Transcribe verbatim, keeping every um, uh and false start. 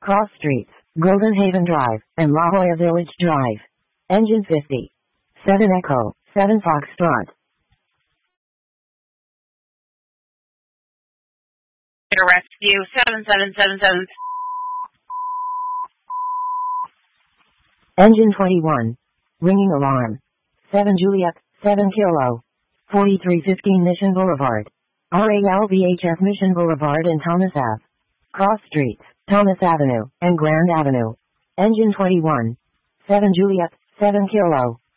Cross Streets, Golden Haven Drive, and La Jolla Village Drive. Engine fifty. seven Echo, seven Foxtrot. Rescue seven seven seven seven. Engine twenty-one. Ringing alarm. seven Juliet, seven Kilo. forty-three fifteen Mission Boulevard. R A L V H F Mission Boulevard and Thomas Ave. Cross Streets, Thomas Avenue, and Grand Avenue. Engine twenty-one. seven Juliet, seven Kilo.